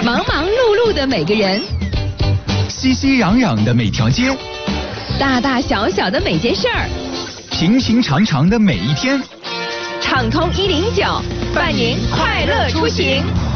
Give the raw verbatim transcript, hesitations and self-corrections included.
忙忙碌碌的每个人， 熙熙攘攘的每条街， 大大小小的每件事儿， 平平常常的每一天。 畅通一零九，伴您快乐出行。